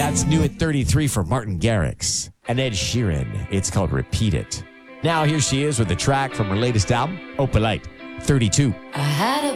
That's new at 33 for Martin Garrix. And Ed Sheeran. It's called Repeat It. Now here she is with a track from her latest album, Opalite, 32. I had a